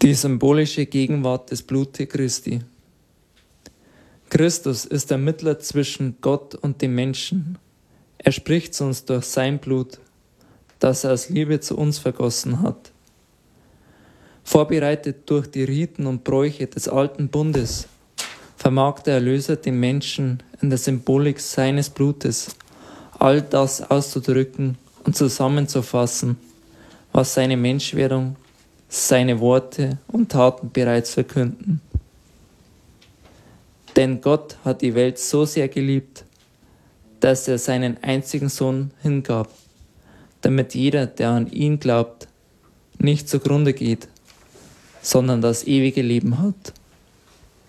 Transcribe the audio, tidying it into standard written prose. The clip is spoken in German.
Die symbolische Gegenwart des Blutes Christi. Christus ist der Mittler zwischen Gott und dem Menschen. Er spricht zu uns durch sein Blut, das er aus Liebe zu uns vergossen hat. Vorbereitet durch die Riten und Bräuche des alten Bundes, vermag der Erlöser den Menschen in der Symbolik seines Blutes all das auszudrücken und zusammenzufassen, was seine Menschwerdung, seine Worte und Taten bereits verkünden. Denn Gott hat die Welt so sehr geliebt, dass er seinen einzigen Sohn hingab, damit jeder, der an ihn glaubt, nicht zugrunde geht, sondern das ewige Leben hat.